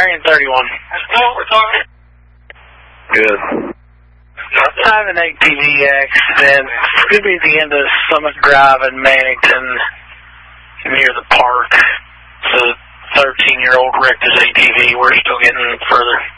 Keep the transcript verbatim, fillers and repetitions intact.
Marion thirty-one. That's what we're talking. Good. I have an A T V accident. It's going to be at the end of Summit Drive in Mannington, near the park. So thirteen-year-old wrecked his A T V. We're still getting further